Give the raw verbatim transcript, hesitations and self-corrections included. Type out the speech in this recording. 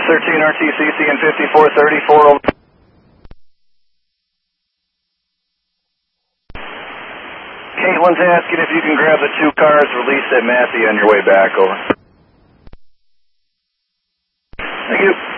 thirteen R T C C and fifty-four thirty-four over. Caitlin's asking if you can grab the two cars released at Massey on your way back, over. Thank you.